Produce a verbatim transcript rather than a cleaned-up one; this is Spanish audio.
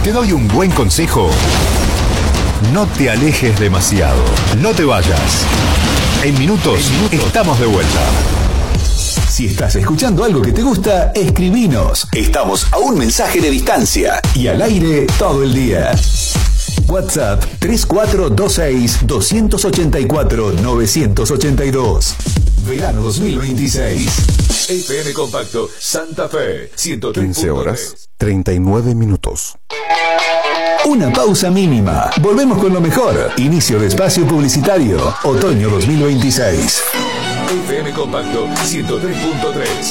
Te doy un buen consejo. No te alejes demasiado. No te vayas. En minutos, en minutos estamos de vuelta. Si estás escuchando algo que te gusta, escribinos. Estamos a un mensaje de distancia y al aire todo el día. WhatsApp tres cuatro dos seis, dos ocho cuatro, nueve ocho dos. Verano dos mil veintiséis. F M Compacto Santa Fe ciento tres punto tres. quince horas, treinta y nueve minutos. Una pausa mínima. Volvemos con lo mejor. Inicio de espacio publicitario. Otoño dos mil veintiséis. F M Compacto ciento tres punto tres.